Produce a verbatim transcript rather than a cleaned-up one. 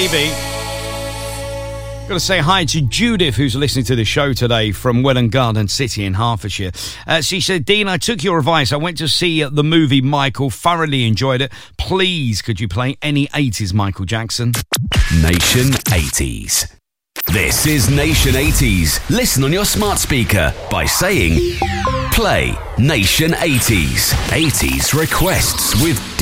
Got to say hi to Judith, who's listening to the show today from Welwyn Garden City in Hertfordshire. Uh, she said, Dean, I took your advice. I went to see the movie Michael, thoroughly enjoyed it. Please, could you play any eighties Michael Jackson? Nation eighties. This is Nation eighties. Listen on your smart speaker by saying, play Nation eighties. eighties requests with